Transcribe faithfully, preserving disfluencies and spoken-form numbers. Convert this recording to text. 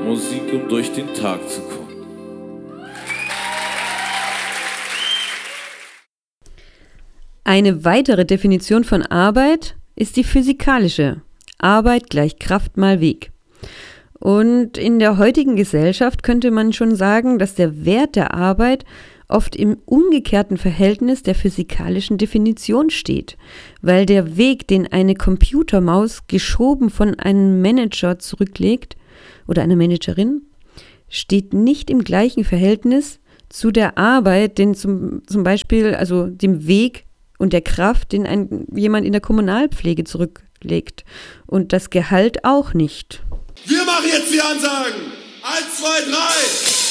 Musik, um durch den Tag zu kommen. Eine weitere Definition von Arbeit ist die physikalische. Arbeit gleich Kraft mal Weg. Und in der heutigen Gesellschaft könnte man schon sagen, dass der Wert der Arbeit oft im umgekehrten Verhältnis der physikalischen Definition steht, weil der Weg, den eine Computermaus geschoben von einem Manager zurücklegt oder einer Managerin, steht nicht im gleichen Verhältnis zu der Arbeit, den zum, zum Beispiel, also dem Weg und der Kraft, den ein, jemand in der Kommunalpflege zurücklegt. Und das Gehalt auch nicht. Wir machen jetzt die Ansagen. Eins, zwei, drei.